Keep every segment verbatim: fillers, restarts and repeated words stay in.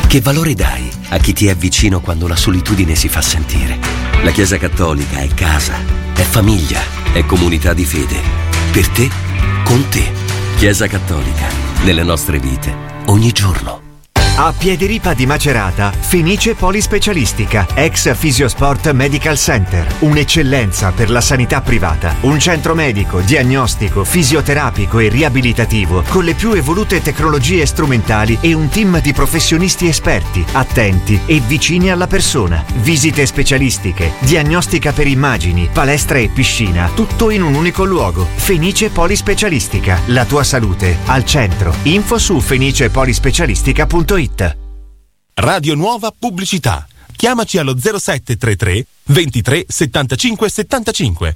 Che valore dai a chi ti è vicino quando la solitudine si fa sentire? La Chiesa Cattolica è casa, è famiglia, è comunità di fede. Per te, con te. Chiesa Cattolica, nelle nostre vite, ogni giorno. A Piediripa di Macerata, Fenice Polispecialistica, ex Fisiosport Medical Center. Un'eccellenza per la sanità privata. Un centro medico, diagnostico, fisioterapico e riabilitativo con le più evolute tecnologie strumentali e un team di professionisti esperti, attenti e vicini alla persona. Visite specialistiche, diagnostica per immagini, palestra e piscina, tutto in un unico luogo. Fenice Polispecialistica, la tua salute al centro. Info su fenice polispecialistica punto it. Radio Nuova Pubblicità. Chiamaci allo zero sette tre tre ventitré settantacinque settantacinque.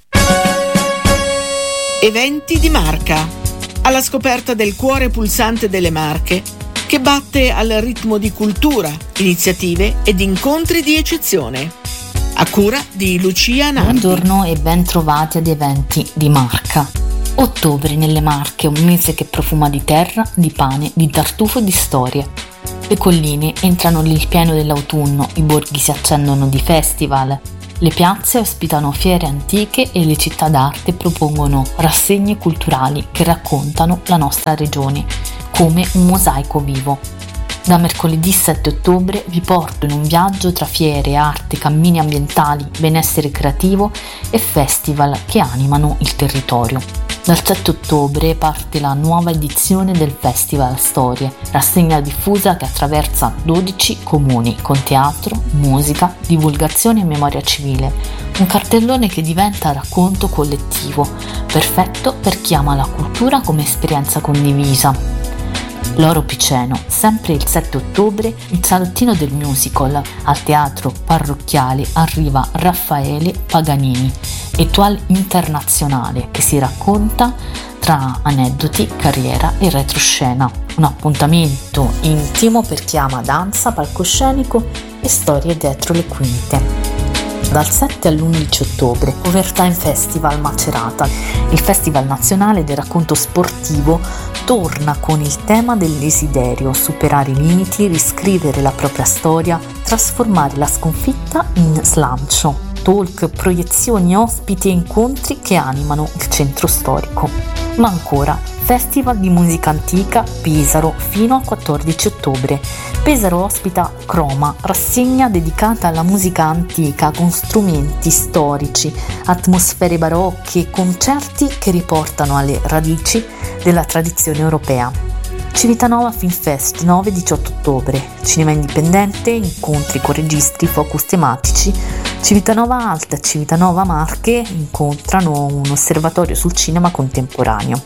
Eventi di Marca. Alla scoperta del cuore pulsante delle Marche, che batte al ritmo di cultura, iniziative ed incontri di eccezione. A cura di Lucia Nardi. Buongiorno e ben trovati ad Eventi di Marca. Ottobre nelle Marche, un mese che profuma di terra, di pane, di tartufo e di storie. Le colline entrano nel pieno dell'autunno, i borghi si accendono di festival, le piazze ospitano fiere antiche e le città d'arte propongono rassegne culturali che raccontano la nostra regione, come un mosaico vivo. Da mercoledì sette ottobre vi porto in un viaggio tra fiere, arte, cammini ambientali, benessere creativo e festival che animano il territorio. Dal sette ottobre parte la nuova edizione del Festival Storie, rassegna diffusa che attraversa dodici comuni con teatro, musica, divulgazione e memoria civile. Un cartellone che diventa racconto collettivo, perfetto per chi ama la cultura come esperienza condivisa. Loro Piceno, sempre il sette ottobre, il salottino del musical. Al teatro parrocchiale arriva Raffaele Paganini, étoile internazionale che si racconta tra aneddoti, carriera e retroscena. Un appuntamento intimo per chi ama danza, palcoscenico e storie dietro le quinte. Dal sette all'undici ottobre, Overtime Festival Macerata. Il Festival Nazionale del Racconto Sportivo torna con il tema del desiderio, superare i limiti, riscrivere la propria storia, trasformare la sconfitta in slancio. Talk, proiezioni, ospiti e incontri che animano il centro storico. Ma ancora, Festival di Musica Antica Pesaro fino al quattordici ottobre. Pesaro ospita Croma, rassegna dedicata alla musica antica con strumenti storici, atmosfere barocche, concerti che riportano alle radici della tradizione europea. Civitanova Film Fest nove diciotto ottobre, cinema indipendente, incontri con registri, focus tematici. Civitanova Alta e Civitanova Marche incontrano un osservatorio sul cinema contemporaneo.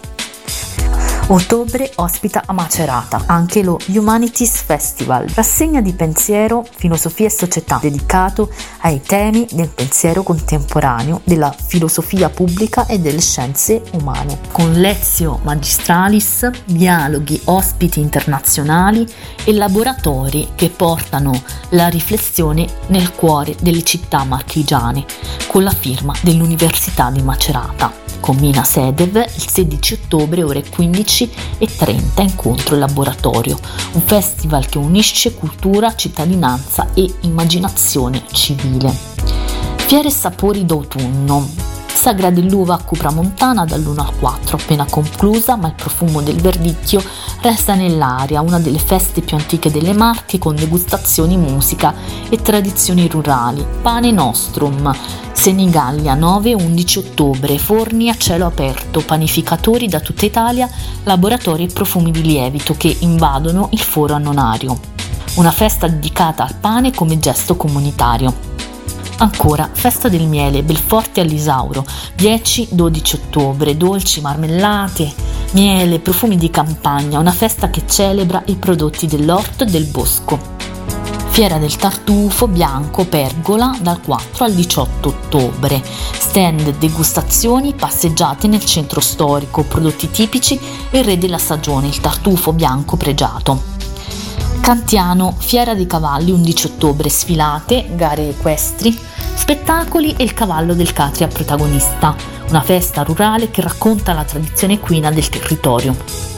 Ottobre ospita a Macerata anche lo Humanities Festival, rassegna di pensiero, filosofia e società, dedicato ai temi del pensiero contemporaneo, della filosofia pubblica e delle scienze umane. Con lezio magistralis, dialoghi, ospiti internazionali e laboratori che portano la riflessione nel cuore delle città marchigiane, con la firma dell'Università di Macerata. Con Mina Sedev il sedici ottobre ore quindici e trenta incontro e laboratorio, un festival che unisce cultura, cittadinanza e immaginazione civile. Fiere e sapori d'autunno. Sagra dell'uva a Cupramontana dall'uno al quattro, appena conclusa, ma il profumo del verdicchio resta nell'aria, una delle feste più antiche delle Marche con degustazioni, musica e tradizioni rurali. Pane Nostrum, Senigallia nove undici ottobre, forni a cielo aperto, panificatori da tutta Italia, laboratori e profumi di lievito che invadono il foro annonario. Una festa dedicata al pane come gesto comunitario. Ancora, Festa del Miele, Belforte all'Isauro, dieci dodici ottobre, dolci, marmellate, miele, profumi di campagna, una festa che celebra i prodotti dell'orto e del bosco. Fiera del Tartufo Bianco Pergola dal quattro al diciotto ottobre, stand, degustazioni, passeggiate nel centro storico, prodotti tipici e il re della stagione, il tartufo bianco pregiato. Cantiano, Fiera dei Cavalli undici ottobre, sfilate, gare equestri, spettacoli e il cavallo del Catria protagonista, una festa rurale che racconta la tradizione equina del territorio.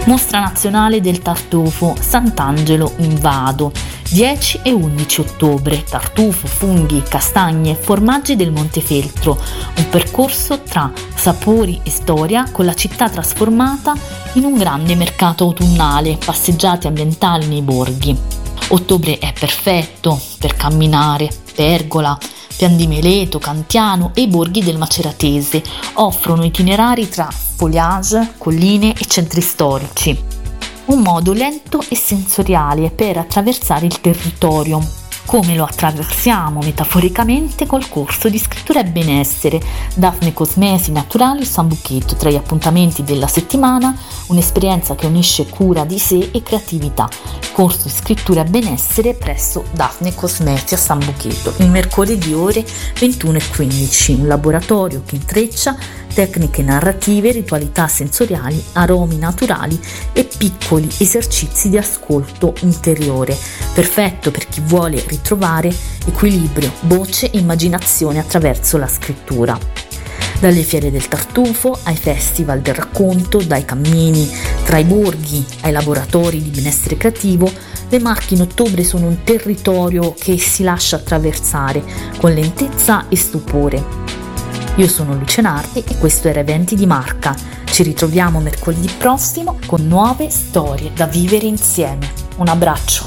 Mostra nazionale del tartufo Sant'Angelo in Vado, dieci e undici ottobre, tartufo, funghi, castagne, formaggi del Montefeltro, un percorso tra sapori e storia con la città trasformata in un grande mercato autunnale, passeggiate ambientali nei borghi. Ottobre è perfetto per camminare, Pergola, Pian di Meleto, Cantiano e i borghi del Maceratese offrono itinerari tra foliage, colline e centri storici. Un modo lento e sensoriale per attraversare il territorio, come lo attraversiamo metaforicamente col corso di scrittura e benessere Daphne Cosmesi Naturali Sambuceto, tra gli appuntamenti della settimana, un'esperienza che unisce cura di sé e creatività. Corso di scrittura e benessere presso Daphne Cosmesi a Sambuceto, il mercoledì ore ventuno e quindici, un laboratorio che intreccia tecniche narrative, ritualità sensoriali, aromi naturali e piccoli esercizi di ascolto interiore, perfetto per chi vuole ritrovare equilibrio, voce e immaginazione attraverso la scrittura. Dalle fiere del tartufo ai festival del racconto, dai cammini tra i borghi ai laboratori di benessere creativo, le Marche in ottobre sono un territorio che si lascia attraversare con lentezza e stupore. Io sono Lucia Nardi e questo era Eventi di Marca. Ci ritroviamo mercoledì prossimo con nuove storie da vivere insieme. Un abbraccio.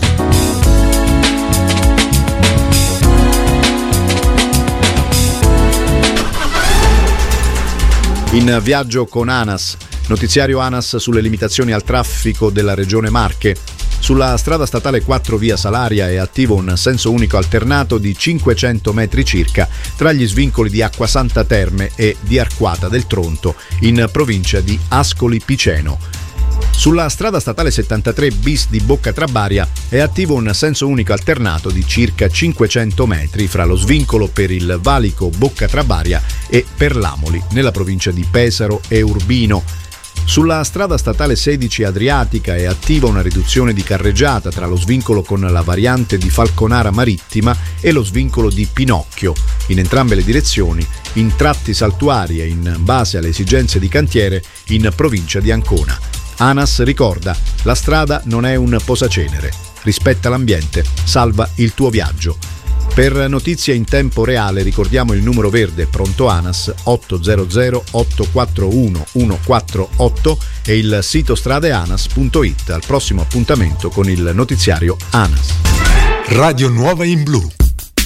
In viaggio con ANAS, notiziario ANAS sulle limitazioni al traffico della regione Marche. Sulla strada statale quattro via Salaria è attivo un senso unico alternato di cinquecento metri circa tra gli svincoli di Acquasanta Terme e di Arquata del Tronto in provincia di Ascoli Piceno. Sulla strada statale settantatré bis di Bocca Trabaria è attivo un senso unico alternato di circa cinquecento metri fra lo svincolo per il valico Bocca Trabaria e Perlamoli nella provincia di Pesaro e Urbino. Sulla strada statale sedici Adriatica è attiva una riduzione di carreggiata tra lo svincolo con la variante di Falconara Marittima e lo svincolo di Pinocchio, in entrambe le direzioni, in tratti saltuari e in base alle esigenze di cantiere in provincia di Ancona. ANAS ricorda: la strada non è un posacenere. Rispetta l'ambiente, salva il tuo viaggio. Per notizie in tempo reale ricordiamo il numero verde pronto ANAS otto zero zero otto quattro uno uno quattro otto e il sito stradeanas punto it. Al prossimo appuntamento con il notiziario ANAS. Radio Nuova in Blu.